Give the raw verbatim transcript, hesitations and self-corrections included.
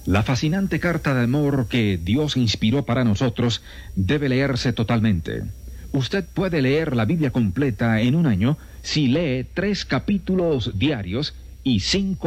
La fascinante carta de amor que Dios inspiró para nosotros debe leerse totalmente. Usted puede leer la Biblia completa en un año si lee tres capítulos diarios y cinco